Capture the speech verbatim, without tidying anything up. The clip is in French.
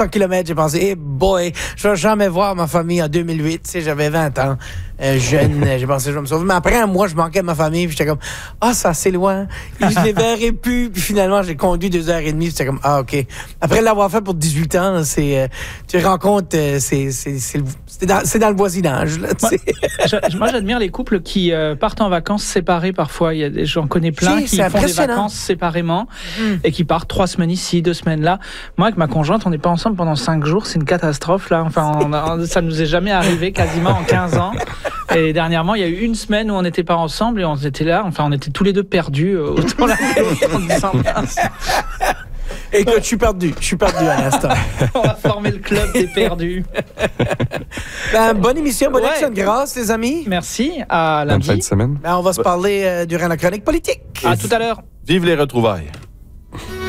cents kilomètres, j'ai pensé, hey boy, je vais jamais voir ma famille en deux mille huit. Tu sais, j'avais vingt ans, euh, jeune, j'ai pensé, je vais me sauver. Mais après un mois, je manquais de ma famille, puis j'étais comme, ah, ça, c'est loin. Et je les verrai plus. Puis finalement, j'ai conduit deux heures et demie, puis j'étais comme, ah, OK. Après l'avoir fait pour dix-huit ans, c'est, euh, tu rencontres, euh, c'est, c'est, c'est, le, c'est, dans, c'est dans le voisinage, là, tu sais. Moi, moi, j'admire les couples qui euh, partent en vacances séparés parfois. Il y a des, j'en connais plein Si, qui font des vacances séparément mmh. et qui partent trois semaines ici, deux semaines là. Moi, avec ma conjointe, on n'est pas ensemble pendant cinq jours. C'est une catastrophe, là. Enfin, on a, ça nous est jamais arrivé quasiment en quinze ans. Et dernièrement, il y a eu une semaine où on n'était pas ensemble et on était là. Enfin, on était tous les deux perdus. Euh, autant l'un que l'autre en disant mince. Écoute, je suis perdu. Je suis perdu à l'instant. On va former le club des perdus. Ben, bonne émission, bonne Ouais. action de grâce, les amis. Merci. À Bonne fin de lundi. semaine. Ben, on va se parler euh, durant la chronique politique. À tout à l'heure. Vive les retrouvailles.